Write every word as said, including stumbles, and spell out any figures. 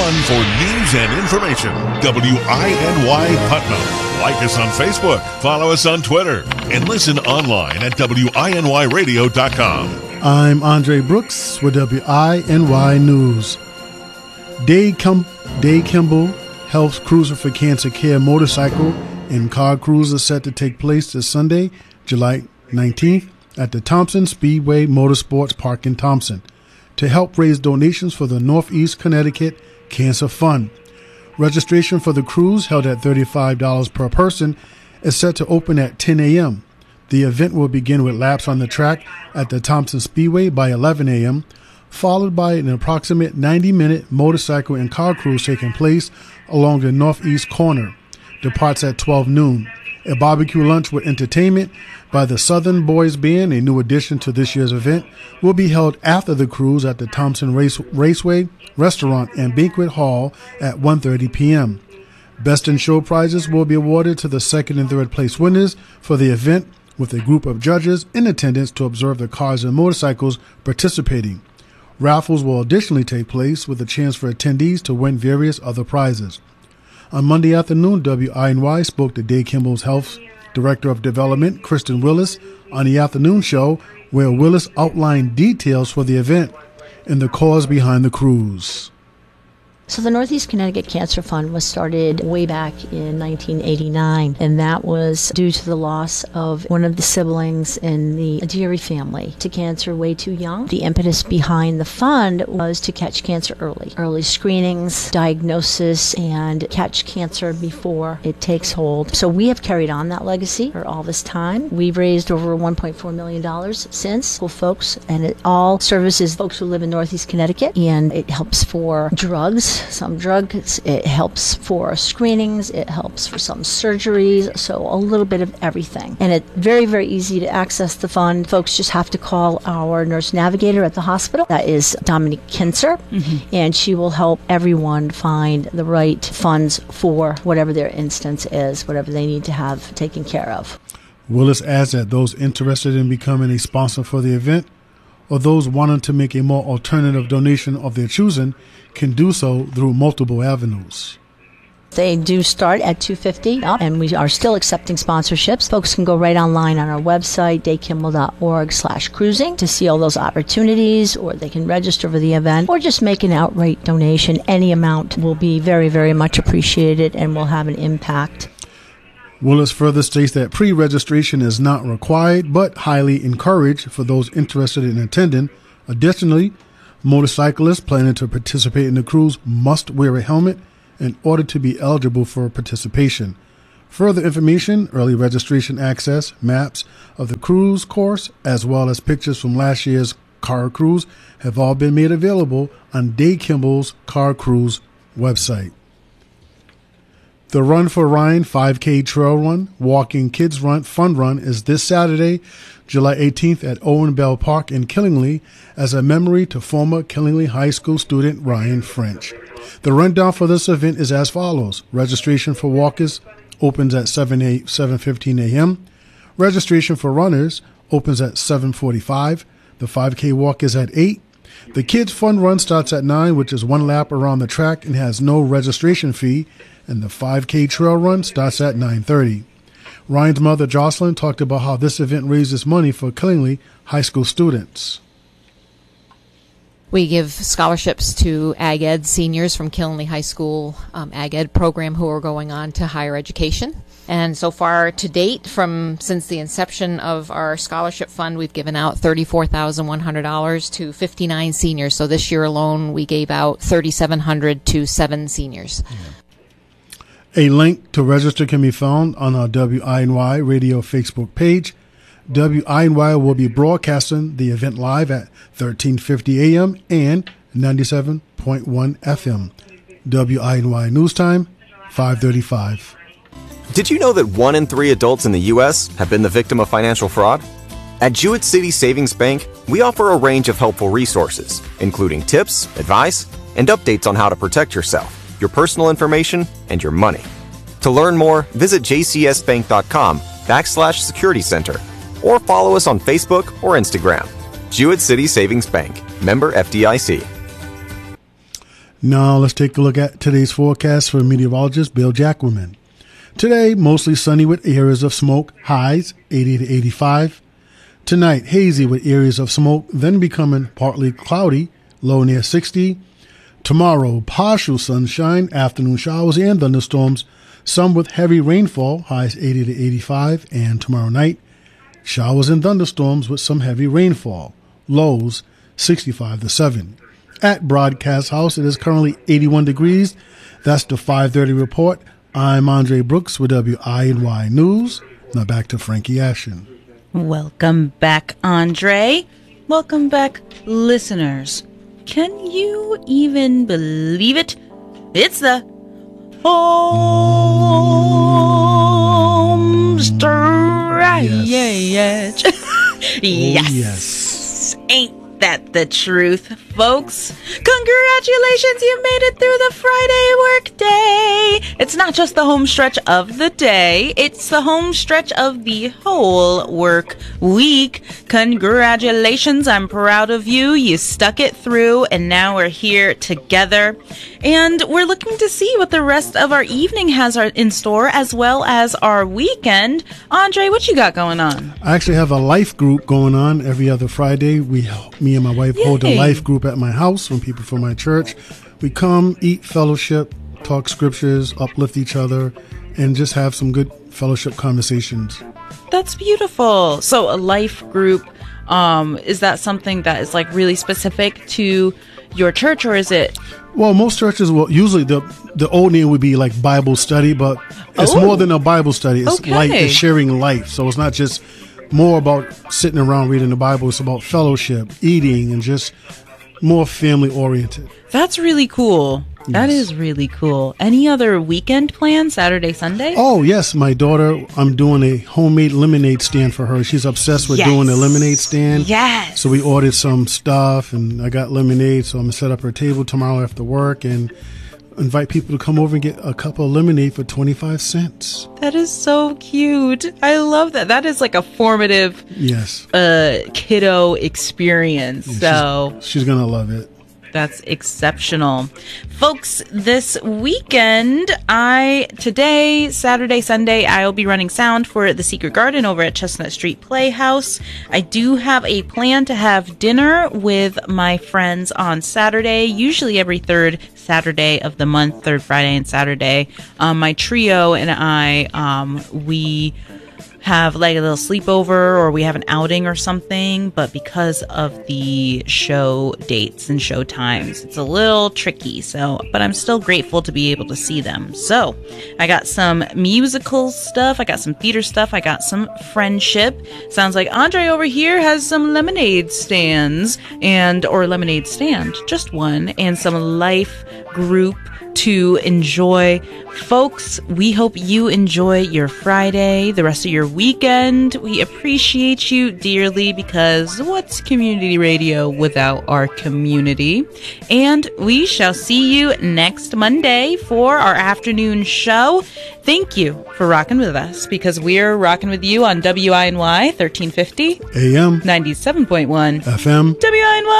one for news and information. W I N Y Putnam. Like us on Facebook, follow us on Twitter, and listen online at W I N Y radio dot com. I'm Andre Brooks with W I N Y News. Dade, Kim- Dade Kimball Health's Cruiser for Cancer Care motorcycle and car cruise is set to take place this Sunday, July nineteenth, at the Thompson Speedway Motorsports Park in Thompson to help raise donations for the Northeast Connecticut Cancer Fund. Registration for the cruise, held at thirty-five dollars per person, is set to open at ten a.m. The event will begin with laps on the track at the Thompson Speedway by eleven a.m., followed by an approximate ninety-minute motorcycle and car cruise taking place along the northeast corner. Departs at twelve noon. A barbecue lunch with entertainment by the Southern Boys Band, a new addition to this year's event, will be held after the cruise at the Thompson Race- Raceway Restaurant and Banquet Hall at one thirty p.m. Best in Show prizes will be awarded to the second and third place winners for the event, with a group of judges in attendance to observe the cars and motorcycles participating. Raffles will additionally take place with a chance for attendees to win various other prizes. On Monday afternoon, W I N Y spoke to Dade Kimball's Health Director of Development, Kristen Willis, on the afternoon show, where Willis outlined details for the event and the cause behind the cruise. So the Northeast Connecticut Cancer Fund was started way back in nineteen eighty-nine, and that was due to the loss of one of the siblings in the Deary family to cancer way too young. The impetus behind the fund was to catch cancer early. Early screenings, diagnosis, and catch cancer before it takes hold. So we have carried on that legacy for all this time. We've raised over one point four million dollars since for folks, and it all services folks who live in Northeast Connecticut, and it helps for drugs. Some drugs, it helps for screenings, it helps for some surgeries, so a little bit of everything. And it's very, very easy to access the fund. Folks just have to call our nurse navigator at the hospital. That is Dominique Kinzer, mm-hmm. and she will help everyone find the right funds for whatever their instance is, whatever they need to have taken care of. Willis adds that those interested in becoming a sponsor for the event, or those wanting to make a more alternative donation of their choosing, can do so through multiple avenues. They do start at two hundred fifty dollars, and we are still accepting sponsorships. Folks can go right online on our website, dadekimball.org slash cruising, to see all those opportunities, or they can register for the event, or just make an outright donation. Any amount will be very, very much appreciated and will have an impact. Willis further states that pre-registration is not required, but highly encouraged for those interested in attending. Additionally, motorcyclists planning to participate in the cruise must wear a helmet in order to be eligible for participation. Further information, early registration access, maps of the cruise course, as well as pictures from last year's car cruise have all been made available on Dade Kimball's Car Cruise website. The Run for Ryan five K Trail Run, Walking Kids Run Fun Run is this Saturday, July eighteenth at Owen Bell Park in Killingly as a memory to former Killingly High School student Ryan French. The rundown for this event is as follows. Registration for walkers opens at seven fifteen a.m. Registration for runners opens at seven forty-five. The five K walk is at eight. The Kids Fun Run starts at nine, which is one lap around the track and has no registration fee. And the five K Trail Run starts at nine thirty. Ryan's mother, Jocelyn, talked about how this event raises money for Killingly High School students. We give scholarships to Ag Ed seniors from Killingly High School um, Ag Ed program who are going on to higher education. And so far to date, from since the inception of our scholarship fund, we've given out thirty-four thousand one hundred dollars to fifty-nine seniors. So this year alone, we gave out three thousand seven hundred dollars to seven seniors. Yeah. A link to register can be found on our W I N Y radio Facebook page. W I N Y will be broadcasting the event live at thirteen fifty a.m. and ninety-seven point one F M. W I N Y News Time, five thirty-five. Did you know that one in three adults in the U S have been the victim of financial fraud? At Jewett City Savings Bank, we offer a range of helpful resources, including tips, advice, and updates on how to protect yourself, your personal information, and your money. To learn more, visit jcsbank.com backslash security center or follow us on Facebook or Instagram. Jewett City Savings Bank, member F D I C. Now let's take a look at today's forecast for meteorologist Bill Jacquemin. Today, mostly sunny with areas of smoke, highs eighty to eighty-five. Tonight, hazy with areas of smoke, then becoming partly cloudy, low near sixty. Tomorrow, partial sunshine, afternoon showers and thunderstorms, some with heavy rainfall, highs eighty to eighty-five. And tomorrow night, showers and thunderstorms with some heavy rainfall, lows sixty-five to seven. At Broadcast House, it is currently eighty-one degrees. That's the five thirty report. I'm Andre Brooks with W I N Y News. Now back to Frankie Ashton. Welcome back, Andre. Welcome back, listeners. Can you even believe it? It's the home stretch. Yes. yes. Oh, yes. Ain't that the truth, folks? Congratulations, you made it through the Friday workday. It's not just the home stretch of the day, it's the home stretch of the whole work week. Congratulations, I'm proud of you. You stuck it through, and now we're here together. And we're looking to see what the rest of our evening has in store, as well as our weekend. Andre, what you got going on? I actually have a life group going on every other Friday. We, me and my wife, Yay. hold a life group at my house from people from my church. We come, eat, fellowship, talk scriptures, uplift each other, and just have some good fellowship conversations. That's beautiful. So a life group, um, is that something that is like really specific to your church, or is it? Well, most churches will usually the the old name would be like Bible study, but it's Oh. more than a Bible study. It's Okay. like it's sharing life. So it's not just more about sitting around reading the Bible. It's about fellowship, eating, and just more family oriented. That's really cool. That Yes. is really cool. Any other weekend plans, Saturday, Sunday? Oh, yes. My daughter, I'm doing a homemade lemonade stand for her. She's obsessed with Yes. doing a lemonade stand. Yes. So we ordered some stuff, and I got lemonade. So I'm going to set up her table tomorrow after work and invite people to come over and get a cup of lemonade for twenty-five cents. That is so cute. I love that. That is like a formative Yes. uh, kiddo experience. So She's, she's going to love it. that's exceptional. Folks, this weekend, I, today, Saturday, Sunday, I'll be running sound for The Secret Garden over at Chestnut Street Playhouse. I do have a plan to have dinner with my friends on Saturday, usually every third Saturday of the month, third Friday and Saturday. Um, my trio and I, um, we have like a little sleepover, or we have an outing or something, but because of the show dates and show times, it's a little tricky. So, but I'm still grateful to be able to see them. So I got some musical stuff, I got some theater stuff, I got some friendship. Sounds like Andre over here has some lemonade stands and or lemonade stand, just one, and some life group to enjoy. Folks, we hope you enjoy your Friday, the rest of your weekend. We appreciate you dearly, because what's community radio without our community? And we shall see you next Monday for our afternoon show. Thank you for rocking with us, because we're rocking with you on W I N Y thirteen fifty A M, ninety-seven point one F M. W I N Y.